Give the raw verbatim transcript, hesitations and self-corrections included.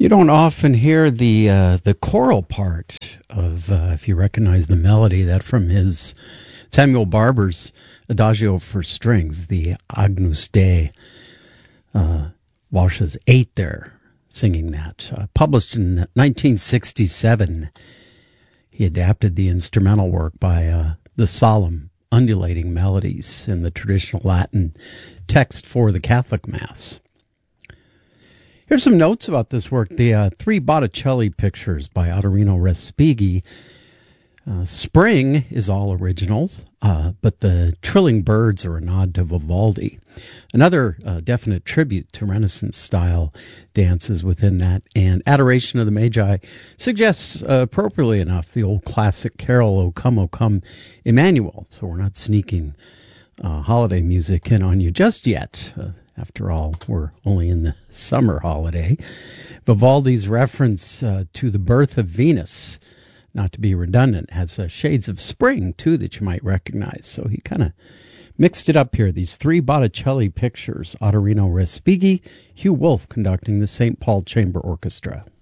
You don't often hear the uh, the choral part of, uh, if you recognize the melody, that from his Samuel Barber's Adagio for Strings, the Agnus Dei. Uh, Walsh's eight there singing that. Uh, published in nineteen sixty-seven, he adapted the instrumental work by uh, the solemn, undulating melodies in the traditional Latin text for the Catholic Mass. Here's some notes about this work. The uh, three Botticelli pictures by Ottorino Respighi. Uh, Spring is all originals, uh, but the trilling birds are a nod to Vivaldi. Another uh, definite tribute to Renaissance-style dances within that, and Adoration of the Magi suggests, uh, appropriately enough, the old classic carol, O Come, O Come, Emmanuel. So we're not sneaking uh, holiday music in on you just yet. Uh, After all, we're only in the summer holiday. Vivaldi's reference uh, to the birth of Venus, not to be redundant, has uh, shades of spring, too, that you might recognize. So he kind of mixed it up here. These three Botticelli pictures, Ottorino Respighi, Hugh Wolf conducting the Saint Paul Chamber Orchestra.